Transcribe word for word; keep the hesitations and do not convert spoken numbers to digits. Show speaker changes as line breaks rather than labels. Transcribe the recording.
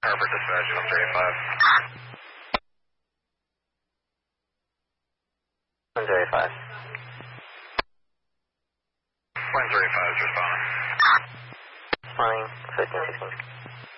Harbor dispatch, one three five.
one zero five.
one three five is responding.
Responding, fifteen sixteen.